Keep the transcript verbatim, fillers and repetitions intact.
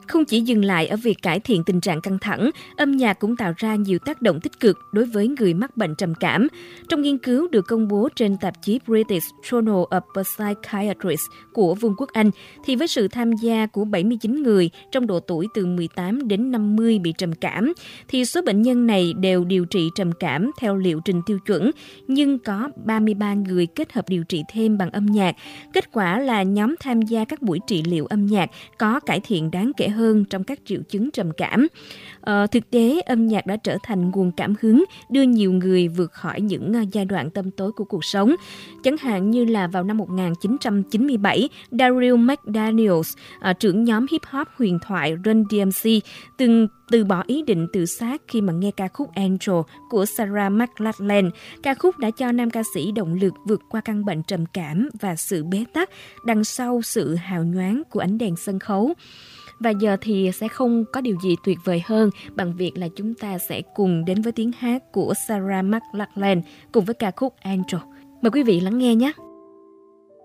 Không chỉ dừng lại ở việc cải thiện tình trạng căng thẳng, âm nhạc cũng tạo ra nhiều tác động tích cực đối với người mắc bệnh trầm cảm. Trong nghiên cứu được công bố trên tạp chí British Journal of Psychiatry của Vương quốc Anh, thì với sự tham gia của bảy mươi chín người trong độ tuổi từ mười tám đến năm mươi bị trầm cảm, thì số bệnh nhân này đều điều trị trầm cảm theo liệu trình tiêu chuẩn, nhưng có ba mươi ba người kết hợp điều trị thêm bằng âm nhạc. Kết quả là nhóm tham gia các buổi trị liệu âm nhạc có cải thiện đáng kể hơn trong các triệu chứng trầm cảm. Ờ, thực tế, âm nhạc đã trở thành nguồn cảm hứng đưa nhiều người vượt khỏi những giai đoạn tăm tối của cuộc sống. Chẳng hạn như là vào năm một nghìn chín trăm chín mươi bảy, Daryl McDaniels, uh, trưởng nhóm hip-hop huyền thoại Run đê em xê, từng từ bỏ ý định tự sát khi mà nghe ca khúc Angel của Sarah McLachlan. Ca khúc đã cho nam ca sĩ động lực vượt qua căn bệnh trầm cảm và sự bế tắc đằng sau sự hào nhoáng của ánh đèn sân khấu. Và giờ thì sẽ không có điều gì tuyệt vời hơn bằng việc là chúng ta sẽ cùng đến với tiếng hát của Sarah McLachlan cùng với ca khúc Angel. Mời quý vị lắng nghe nhé.